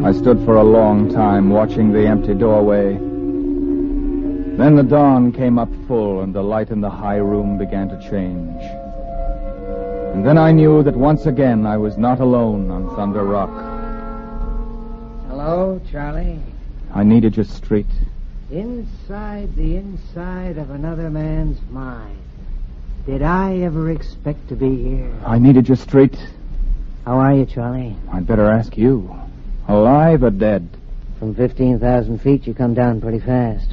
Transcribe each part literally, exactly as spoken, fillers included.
I stood for a long time watching the empty doorway. Then the dawn came up full and the light in the high room began to change. And then I knew that once again I was not alone on Thunder Rock. Hello, Charlie. I needed your street. Inside the inside of another man's mind. Did I ever expect to be here? I needed your street. How are you, Charlie? I'd better ask you. Alive or dead? From fifteen thousand feet, you come down pretty fast.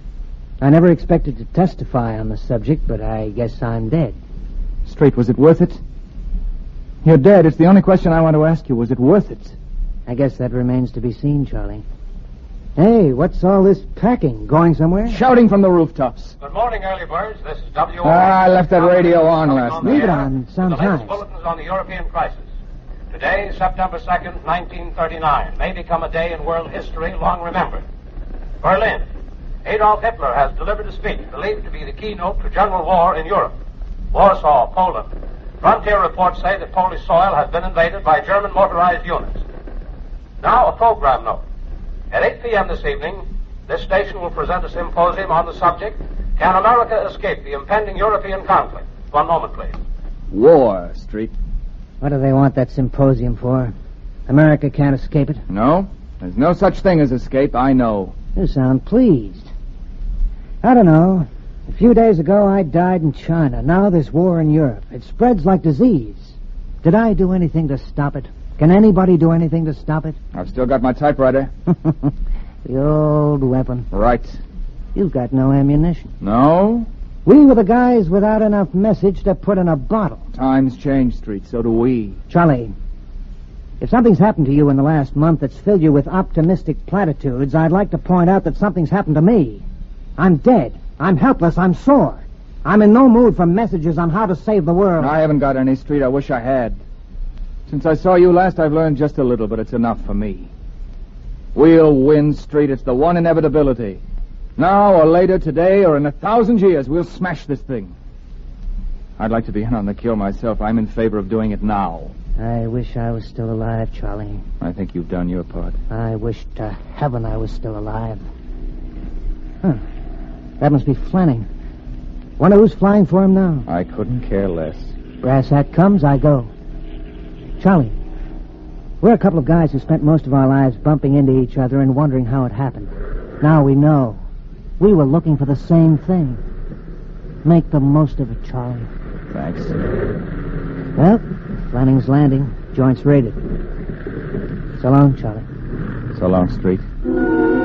I never expected to testify on the subject, but I guess I'm dead. Street, was it worth it? You're dead. It's the only question I want to ask you. Was it worth it? I guess that remains to be seen, Charlie. Hey, what's all this packing? Going somewhere? Shouting from the rooftops. Good morning, early birds. This is W O. Ah, I left that radio on last night. Leave it on. Sounds The latest nice. bulletins on the European crisis. Today, September second, nineteen thirty-nine, may become a day in world history long remembered. Berlin. Adolf Hitler has delivered a speech believed to be the keynote to general war in Europe. Warsaw, Poland. Frontier reports say that Polish soil has been invaded by German motorized units. Now, a program note. At eight p.m. this evening, this station will present a symposium on the subject, Can America Escape the Impending European Conflict? One moment, please. War, Street. What do they want that symposium for? America can't escape it? No? There's no such thing as escape, I know. You sound pleased. I don't know. A few days ago, I died in China. Now there's war in Europe. It spreads like disease. Did I do anything to stop it? Can anybody do anything to stop it? I've still got my typewriter. The old weapon. Right. You've got no ammunition. No? We were the guys without enough message to put in a bottle. Times change, Street. So do we. Charlie, if something's happened to you in the last month that's filled you with optimistic platitudes, I'd like to point out that something's happened to me. I'm dead. I'm helpless. I'm sore. I'm in no mood for messages on how to save the world. I haven't got any, Street. I wish I had. Since I saw you last, I've learned just a little, but it's enough for me. We'll win, Street. It's the one inevitability. Now or later, today or in a thousand years, we'll smash this thing. I'd like to be in on the kill myself. I'm in favor of doing it now. I wish I was still alive, Charlie. I think you've done your part. I wish to heaven I was still alive. Huh. That must be Flanning. Wonder who's flying for him now. I couldn't care less. Brass hat comes, I go. Charlie, we're a couple of guys who spent most of our lives bumping into each other and wondering how it happened. Now we know. We were looking for the same thing. Make the most of it, Charlie. Thanks. Well, Flanning's Landing. Joint's raided. So long, Charlie. So long, Street.